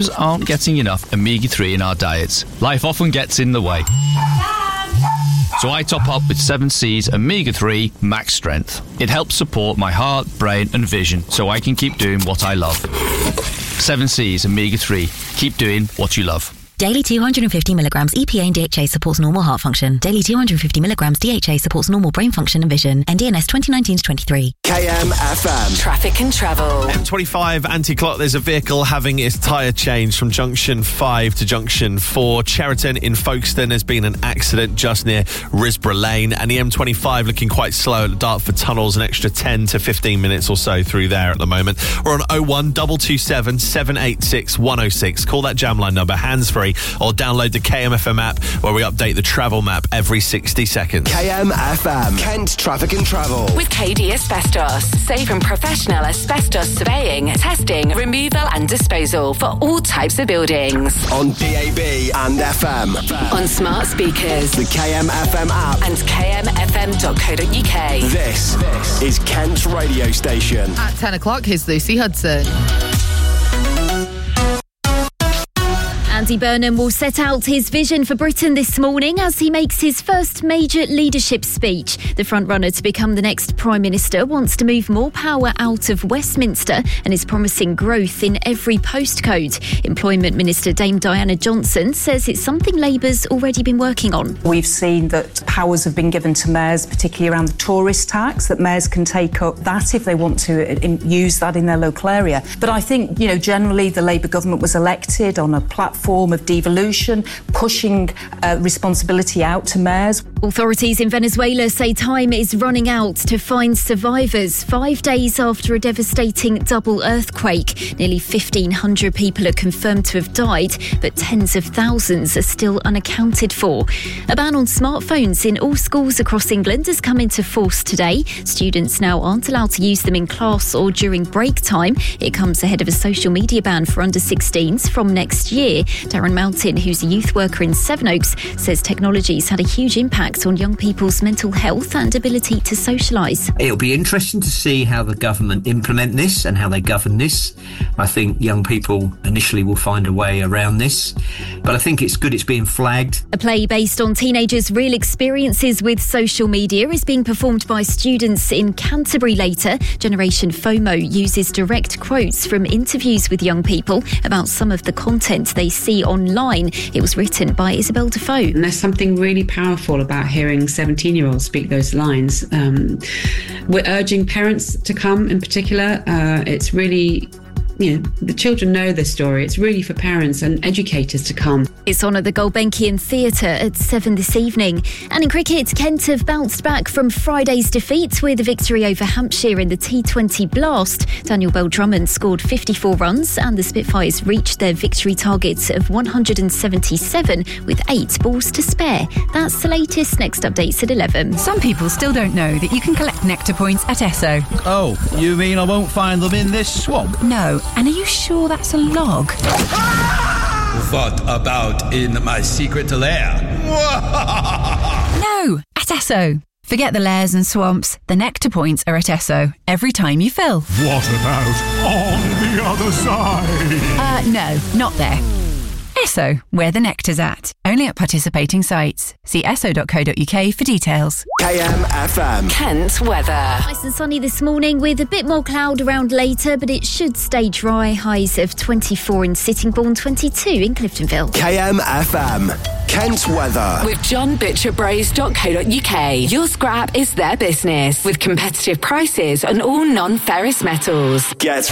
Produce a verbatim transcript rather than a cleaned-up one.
humans aren't getting enough omega three in our diets. Life often gets in the way. So I top up with seven Seas Omega three Max Strength. It helps support my heart, brain and vision so I can keep doing what I love. seven Seas Omega three. Keep doing what you love. Daily two hundred fifty milligrams E P A and D H A supports normal heart function. Daily two hundred fifty milligrams D H A supports normal brain function and vision. N D N S twenty nineteen to twenty-three. K M F M. Traffic and travel. M twenty-five anti-clock. There's a vehicle having its tyre changed from junction five to junction four. Cheriton in Folkestone, there's been an accident just near Risborough Lane. And the M twenty-five looking quite slow at the Dartford tunnels, an extra ten to fifteen minutes or so through there at the moment. We're on oh one two two seven seven eight six one oh six. Call that jam line number hands-free or download the K M F M app where we update the travel map every sixty seconds. K M F M. Kent Traffic and Travel. With K D Asbestos. Safe and professional asbestos surveying, testing, removal and disposal for all types of buildings. On D A B and F M. On smart speakers. The K M F M app. And k m f m dot co dot u k. This, this is Kent's radio station. At ten o'clock, here's Lucy Hudson. Andy Burnham will set out his vision for Britain this morning as he makes his first major leadership speech. The frontrunner to become the next Prime Minister wants to move more power out of Westminster and is promising growth in every postcode. Employment Minister Dame Diana Johnson says it's something Labour's already been working on. We've seen that powers have been given to mayors, particularly around the tourist tax, that mayors can take up that if they want to use that in their local area. But I think, you know, generally the Labour government was elected on a platform of devolution, pushing uh, responsibility out to mayors. Authorities in Venezuela say time is running out to find survivors five days after a devastating double earthquake. Nearly fifteen hundred people are confirmed to have died, but tens of thousands are still unaccounted for. A ban on smartphones in all schools across England has come into force today. Students now aren't allowed to use them in class or during break time. It comes ahead of a social media ban for under sixteens from next year. Darren Mountain, who's a youth worker in Sevenoaks, says technology's had a huge impact on young people's mental health and ability to socialise. It'll be interesting to see how the government implement this and how they govern this. I think young people initially will find a way around this, but I think it's good it's being flagged. A play based on teenagers' real experiences with social media is being performed by students in Canterbury later. Generation FOMO uses direct quotes from interviews with young people about some of the content they see online. It was written by Isabel Defoe. And there's something really powerful about hearing seventeen-year-olds speak those lines. Um, we're urging parents to come in particular. Uh, it's really... You know, the children know this story. It's really for parents and educators to come. It's on at the Gulbenkian Theatre at seven this evening. And in cricket, Kent have bounced back from Friday's defeat with a victory over Hampshire in the T twenty Blast. Daniel Bell-Drummond scored fifty-four runs and the Spitfires reached their victory target of one hundred seventy-seven with eight balls to spare. That's the latest. Next update's at eleven. Some people still don't know that you can collect Nectar points at Esso. Oh, you mean I won't find them in this swamp? No. And are you sure that's a log? What about in my secret lair? No, at Esso. Forget the lairs and swamps. The Nectar points are at Esso every time you fill. What about on the other side? Uh, no, not there. Esso, where the nectar's at. Only at participating sites. See esso dot co dot u k for details. K M F M. Kent weather. Nice and sunny this morning with a bit more cloud around later, but it should stay dry. Highs of twenty-four in Sittingbourne, twenty-two in Cliftonville. K M F M. Kent weather. With john butcher bros dot co dot u k. Your scrap is their business with competitive prices on all non-ferrous metals. Get